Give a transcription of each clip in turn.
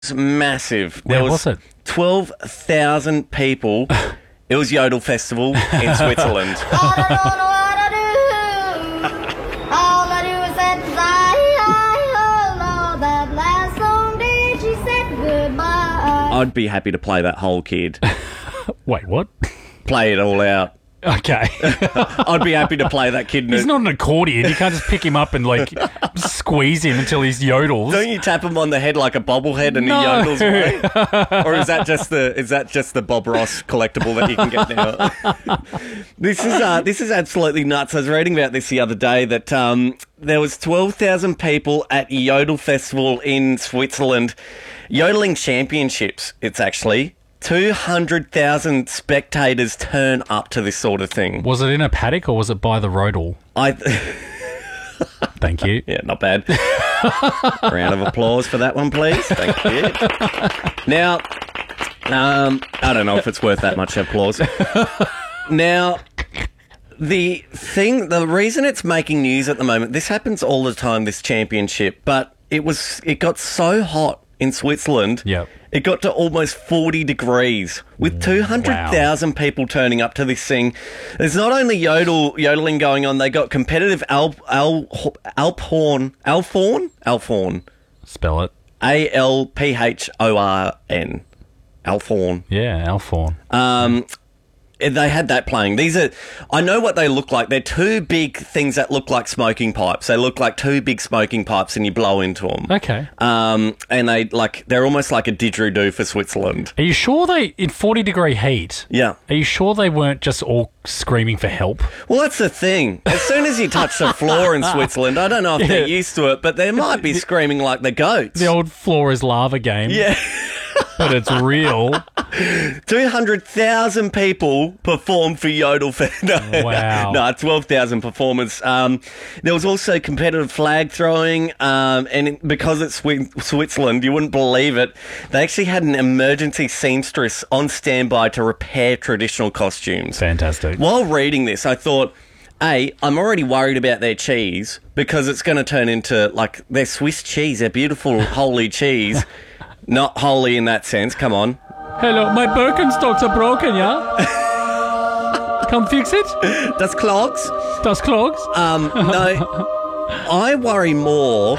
It's massive. Where was it? 12,000 people. It was Yodel Festival in Switzerland. I don't know what I do. All I do is say oh, that last song did she said goodbye. I'd be happy to play that whole kid. Wait, what? Play it all out. Okay. I'd be happy to play that kid. He's not an accordion. You can't just pick him up and, like, squeeze him until he's yodels. Don't you tap him on the head like a bobblehead and he yodels away? Or is that just the Bob Ross collectible that you can get now? This is absolutely nuts. I was reading about this the other day that there was 12,000 people at Yodel Festival in Switzerland. Yodeling championships, it's actually. 200,000 spectators turn up to this sort of thing. Was it in a paddock or was it by the rodel? Thank you. Yeah, not bad. Round of applause for that one, please. Thank you. Now, I don't know if it's worth that much applause. Now, the reason it's making news at the moment, this happens all the time, this championship, but it got so hot in Switzerland. Yep. It got to almost 40 degrees with 200,000 people turning up to this thing. There's not only yodeling going on, they got competitive Alphorn. Spell it. Alphorn. Alphorn. Yeah, Alphorn. They had that playing. I know what they look like. They're two big things that look like smoking pipes. They look like two big smoking pipes and you blow into them. Okay. And they're almost like a didgeridoo for Switzerland. Are you sure in 40-degree heat? Yeah. Are you sure they weren't just all screaming for help? Well, that's the thing. As soon as you touch the floor in Switzerland, I don't know if they're used to it, but they might be screaming like the goats. The old floor is lava game. Yeah. But it's real. 200,000 people performed for Yodel. Wow. No, 12,000 performers. There was also competitive flag throwing, and because it's Switzerland, you wouldn't believe it, they actually had an emergency seamstress on standby to repair traditional costumes. Fantastic. While reading this, I thought, I'm already worried about their cheese because it's going to turn into, like, their Swiss cheese, their beautiful holy cheese. Not holy in that sense, come on. Hello, my Birkenstocks are broken, yeah? Come fix it? Das clogs? No, I worry more.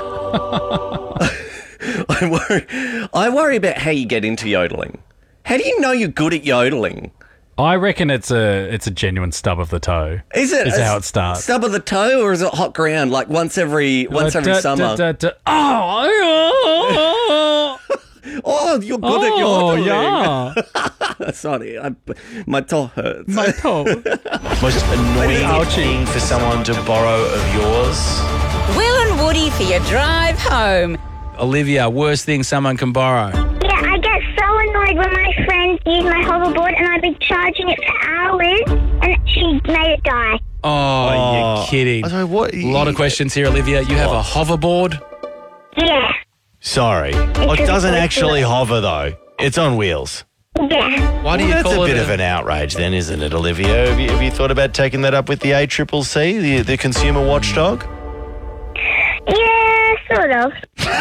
I worry about how you get into yodeling. How do you know you're good at yodeling? I reckon it's a genuine stub of the toe. Is it? Is how it starts. Stub of the toe, or is it hot ground? Like once every summer. Oh, you're good at yodeling. Oh, yeah. Sorry, my toe hurts. My toe. Most annoying thing for someone to borrow of yours? Will and Woody for your drive home. Olivia, worst thing someone can borrow? Yeah, I get so annoyed when my friends use my hoverboard and I've been charging it for hours and she made it die. Oh, you're kidding. Sorry, what? A lot of questions here, Olivia. You have a hoverboard? Yeah. Sorry. It doesn't actually hover, though. It's on wheels. Yeah. Why do you That's call a it bit of an outrage then, isn't it, Olivia? Have you thought about taking that up with the ACCC, the consumer watchdog? Yeah, sort of.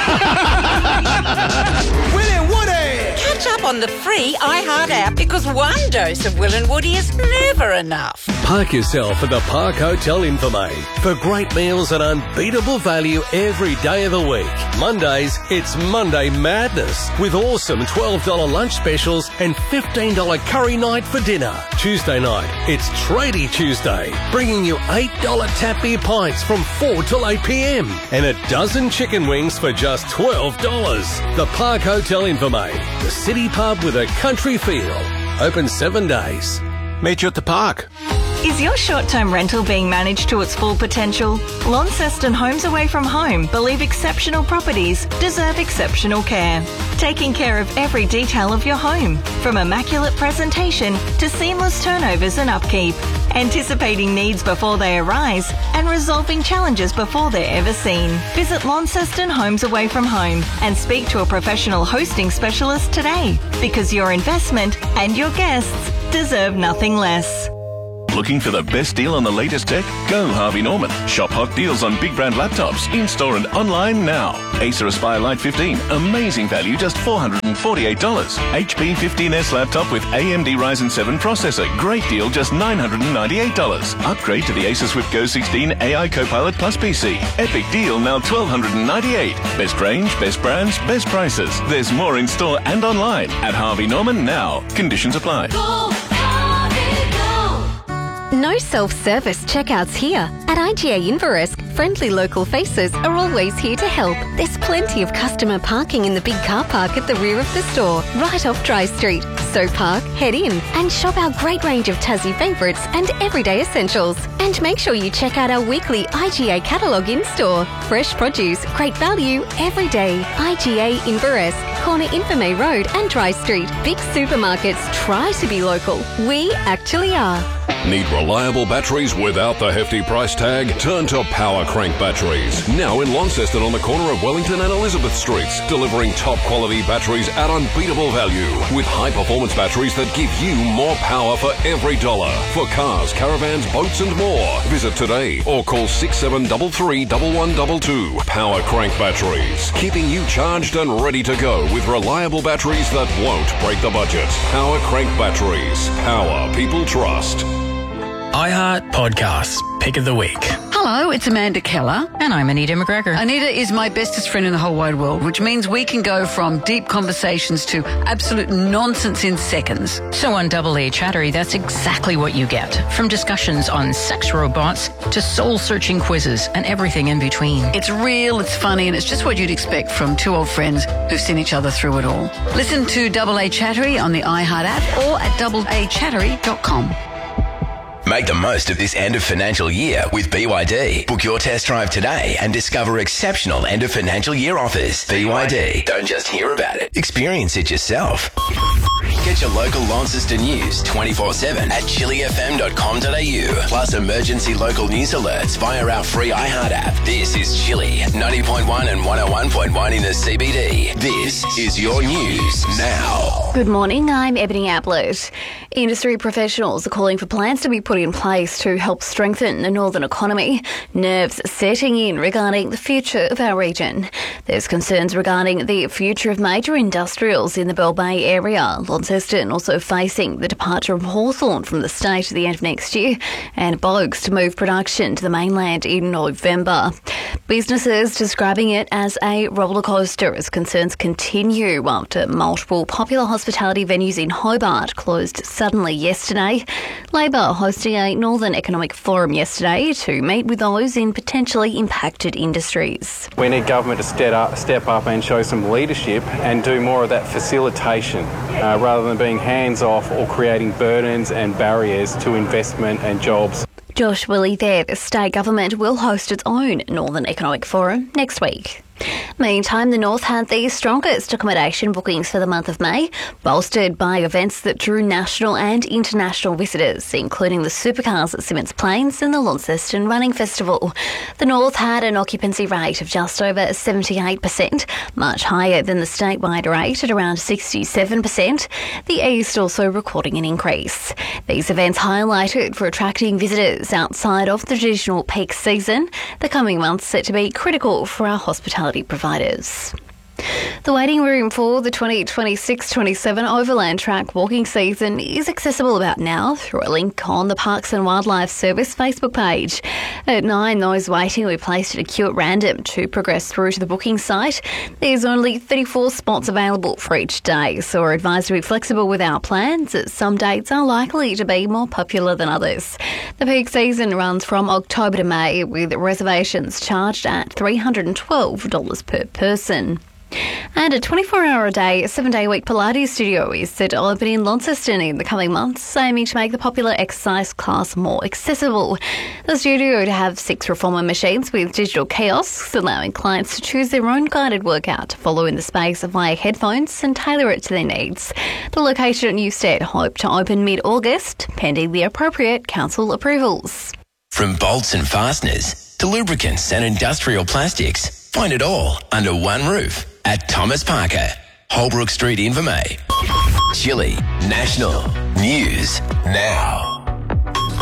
Will and Woody! Catch up on the free iHeart app because one dose of Will and Woody is never enough. Park yourself at the Park Hotel Infirmary for great meals and unbeatable value every day of the week. Mondays, it's Monday Madness with awesome $12 lunch specials and $15 curry night for dinner. Tuesday night, it's Tradie Tuesday, bringing you $8 tap beer pints from 4 till 8 p.m. and a dozen chicken wings for just $12. The Park Hotel Infirmary, the city pub with a country feel. Open 7 days. Meet you at the park. Is your short-term rental being managed to its full potential? Launceston Homes Away from Home believe exceptional properties deserve exceptional care. Taking care of every detail of your home, from immaculate presentation to seamless turnovers and upkeep. Anticipating needs before they arise and resolving challenges before they're ever seen. Visit Launceston Homes Away from Home and speak to a professional hosting specialist today because your investment and your guests deserve nothing less. Looking for the best deal on the latest tech? Go Harvey Norman. Shop hot deals on big brand laptops, in-store and online now. Acer Aspire Lite 15, amazing value, just $448. HP 15S laptop with AMD Ryzen 7 processor, great deal, just $998. Upgrade to the Acer Swift Go 16 AI Copilot Plus PC. Epic deal, now $1,298. Best range, best brands, best prices. There's more in store and online at Harvey Norman now. Conditions apply. No self-service checkouts here. At IGA Inveresk, friendly local faces are always here to help. There's plenty of customer parking in the big car park at the rear of the store, right off Dry Street. So park, head in, and shop our great range of Tassie favourites and everyday essentials. And make sure you check out our weekly IGA catalogue in-store. Fresh produce, great value, every day. IGA Inveresk, corner Infirmay Road and Dry Street. Big supermarkets try to be local. We actually are. Need reliable batteries without the hefty price tag? Turn to Power Crank Batteries. Now in Launceston on the corner of Wellington and Elizabeth Streets, delivering top quality batteries at unbeatable value with high performance batteries that give you more power for every dollar. For cars, caravans, boats and more. Visit today or call 6733 1122. Power Crank Batteries, keeping you charged and ready to go with reliable batteries that won't break the budget. Power Crank Batteries. Power people trust. iHeart Podcasts, Pick of the Week. Hello, it's Amanda Keller. And I'm Anita McGregor. Anita is my bestest friend in the whole wide world, which means we can go from deep conversations to absolute nonsense in seconds. So on Double A Chattery, that's exactly what you get. From discussions on sex robots to soul-searching quizzes and everything in between. It's real, it's funny, and it's just what you'd expect from two old friends who've seen each other through it all. Listen to Double A Chattery on the iHeart app or at doubleachattery.com. Make the most of this end of financial year with BYD. Book your test drive today and discover exceptional end of financial year offers. BYD. Don't just hear about it. Experience it yourself. Get your local Launceston news 24/7 at chillyfm.com.au. Plus emergency local news alerts via our free iHeart app. This is Chilly 90.1 and 101.1 in the CBD. This is your news now. Good morning, I'm Ebony Ablett. Industry professionals are calling for plans to be put in place to help strengthen the northern economy. Nerves setting in regarding the future of our region. There's concerns regarding the future of major industrials in the Bell Bay area. Launceston also facing the departure of Hawthorn from the state at the end of next year and Bogues to move production to the mainland in November. Businesses describing it as a rollercoaster as concerns continue after multiple popular hospitality venues in Hobart closed suddenly yesterday. Labor hosting a Northern Economic Forum yesterday to meet with those in potentially impacted industries. We need government to step up and show some leadership and do more of that facilitation rather than being hands-off or creating burdens and barriers to investment and jobs. Josh Willie there. The state government will host its own Northern Economic Forum next week. Meantime, the North had the strongest accommodation bookings for the month of May, bolstered by events that drew national and international visitors, including the supercars at Symonds Plains and the Launceston Running Festival. The North had an occupancy rate of just over 78%, much higher than the statewide rate at around 67%. The East also recording an increase. These events highlighted for attracting visitors outside of the traditional peak season. The coming months set to be critical for our hospitality providers. The waiting room for the 2026-27 Overland Track walking season is accessible about now through a link on the Parks and Wildlife Service Facebook page. At 9, those waiting will be placed at a queue at random to progress through to the booking site. There's only 34 spots available for each day, so we're advised to be flexible with our plans as some dates are likely to be more popular than others. The peak season runs from October to May, with reservations charged at $312 per person. And a 24-hour-a-day, 7-day-a-week Pilates studio is set to open in Launceston in the coming months, aiming to make the popular exercise class more accessible. The studio to have 6 reformer machines with digital kiosks, allowing clients to choose their own guided workout to follow in the space via headphones and tailor it to their needs. The location at Newstead hope to open mid-August, pending the appropriate council approvals. From bolts and fasteners to lubricants and industrial plastics, find it all under one roof at Thomas Parker, Holbrook Street, Invermay. Chilly National News Now.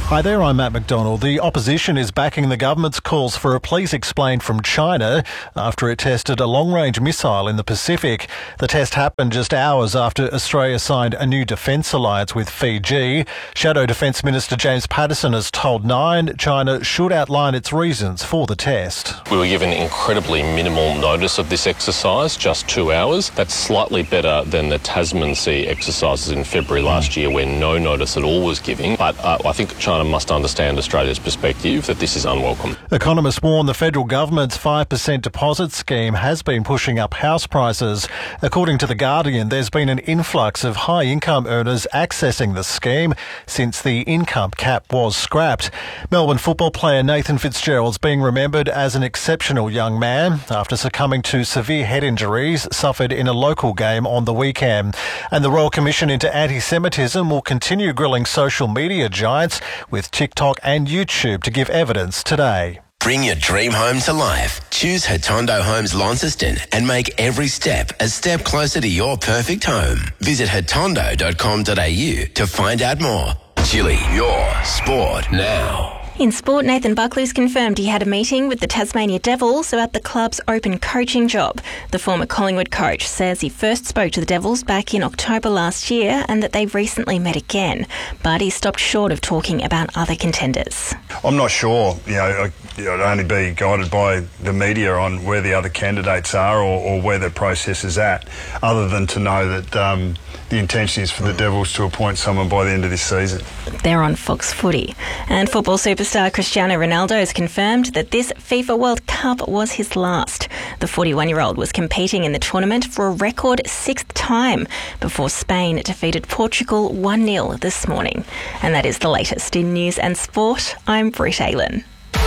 Hi there, I'm Matt McDonald. The opposition is backing the government's calls for a please explain from China after it tested a long-range missile in the Pacific. The test happened just hours after Australia signed a new defence alliance with Fiji. Shadow Defence Minister James Patterson has told Nine China should outline its reasons for the test. We were given incredibly minimal notice of this exercise, just 2 hours. That's slightly better than the Tasman Sea exercises in February last year where no notice at all was given. But I think China must understand Australia's perspective that this is unwelcome. Economists warn the federal government's 5% deposit scheme has been pushing up house prices. According to The Guardian, there's been an influx of high-income earners accessing the scheme since the income cap was scrapped. Melbourne football player Nathan Fitzgerald's being remembered as an exceptional young man after succumbing to severe head injuries suffered in a local game on the weekend. And the Royal Commission into Anti-Semitism will continue grilling social media giants with TikTok and YouTube to give evidence today. Bring your dream home to life. Choose Hatondo Homes Launceston and make every step a step closer to your perfect home. Visit hatondo.com.au to find out more. Chili, your sport now. In sport, Nathan Buckley's confirmed he had a meeting with the Tasmania Devils about the club's open coaching job. The former Collingwood coach says he first spoke to the Devils back in October last year and that they recently met again, but he stopped short of talking about other contenders. I'm not sure. I'd only be guided by the media on where the other candidates are or where the process is at, other than to know that the intention is for the Devils to appoint someone by the end of this season. They're on Fox Footy. And football superstar Cristiano Ronaldo has confirmed that this FIFA World Cup was his last. The 41-year-old was competing in the tournament for a record 6th time before Spain defeated Portugal 1-0 this morning. And that is the latest in news and sport. I'm Britt Aylen.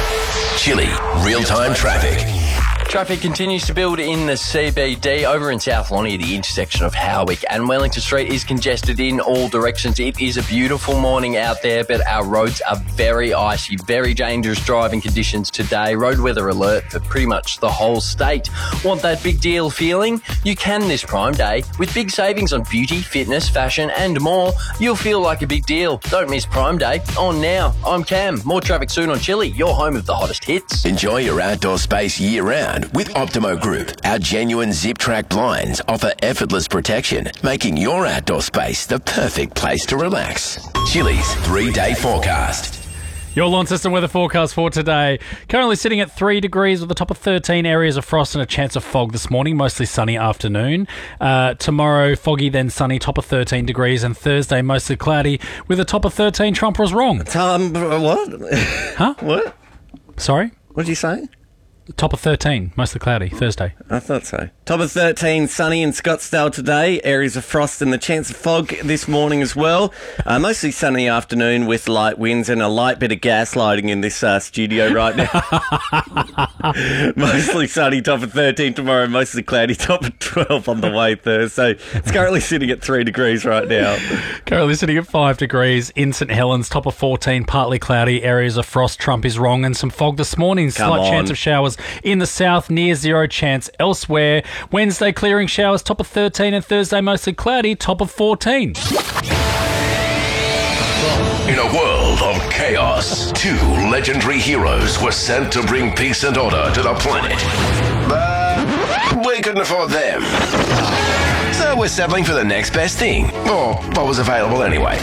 Chili, real-time traffic. Traffic continues to build in the CBD. Over in South Lonnie, the intersection of Howick and Wellington Street is congested in all directions. It is a beautiful morning out there, but our roads are very icy, very dangerous driving conditions today. Road weather alert for pretty much the whole state. Want that big deal feeling? You can this Prime Day. With big savings on beauty, fitness, fashion and more, you'll feel like a big deal. Don't miss Prime Day. On now. I'm Cam. More traffic soon on Chili, your home of the hottest hits. Enjoy your outdoor space year-round with Optimo Group. Our genuine zip-track blinds offer effortless protection, making your outdoor space the perfect place to relax. Chili's 3-day forecast. Your Launceston weather forecast for today. Currently sitting at 3 degrees with a top of 13, areas of frost and a chance of fog this morning, mostly sunny afternoon. Tomorrow, foggy then sunny, top of 13 degrees, and Thursday, mostly cloudy with a top of 13. Trump was wrong. What? Huh? What? Sorry? What did you say? Top of 13, mostly cloudy, Thursday. I thought so. Top of 13, sunny in Scottsdale today. Areas of frost and the chance of fog this morning as well. Mostly sunny afternoon with light winds and a light bit of gaslighting in this studio right now. Mostly sunny, top of 13 tomorrow. Mostly cloudy, top of 12 on the way Thursday. It's currently sitting at 3 degrees right now. Currently sitting at 5 degrees in St Helens, top of 14, partly cloudy. Areas of frost, Trump is wrong, and some fog this morning. Slight chance of showers in the south, near zero chance elsewhere. Wednesday, clearing showers, top of 13, and Thursday, mostly cloudy, top of 14. In a world of chaos, 2 legendary heroes were sent to bring peace and order to the planet. But we couldn't afford them. So we're settling for the next best thing, or what was available anyway.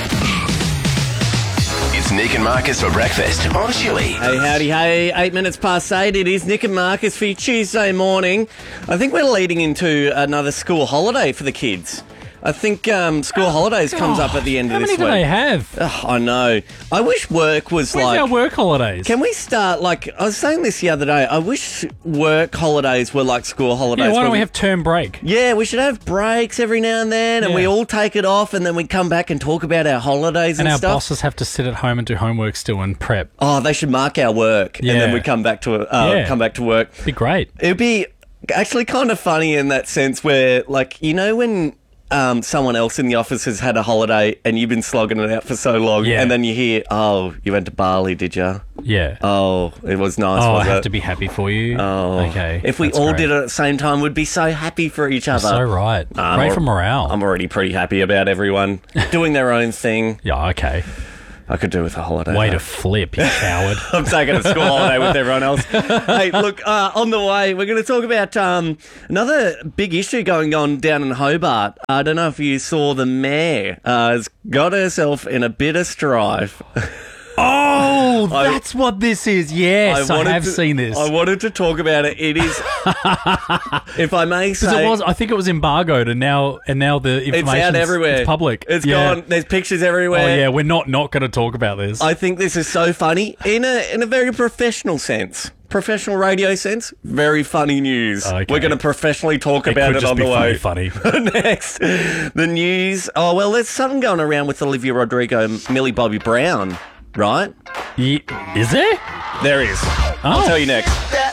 It's Nick and Marcus for breakfast on Chili. Hey, howdy, hey. 8 minutes past 8. It is Nick and Marcus for your Tuesday morning. I think we're leading into another school holiday for the kids. I think school holidays comes up at the end of this week. How many do they have? I know. I wish work was Where's our work holidays? Can we start, I was saying this the other day, I wish work holidays were like school holidays. Yeah, why don't we have term break? Yeah, we should have breaks every now and then, and we all take it off, and then we come back and talk about our holidays and our stuff. bosses have to sit at home and do homework still and prep. Oh, they should mark our work, and then we come back to work. Be great. It'd be actually kind of funny in that sense where, when someone else in the office has had a holiday and you've been slogging it out for so long, and then you hear, oh, you went to Bali, did you? Yeah. Oh, it was nice, I was have it? to be happy for you. Oh. Okay. If we all did it at the same time, we'd be so happy for each other. So right. Great for morale. I'm already pretty happy about everyone doing their own thing. Yeah, okay. I could do with a holiday. Way to flip, you coward. I'm taking a school holiday with everyone else. Hey, look, on the way, we're going to talk about another big issue going on down in Hobart. I don't know if you saw the mayor has got herself in a bit of strife. Oh, that's what this is. Yes, I have seen this. I wanted to talk about it. It is, if I may say, I think it was embargoed, and now the information it's out everywhere. It's public. It's gone. There's pictures everywhere. Oh yeah, we're not going to talk about this. I think this is so funny in a very professional sense. Professional radio sense, very funny news. Okay. We're going to professionally talk about it on the way. Funny. Next, the news. Oh well, there's something going around with Olivia Rodrigo, Millie Bobby Brown. Right? Is there? There is. I'll tell you next.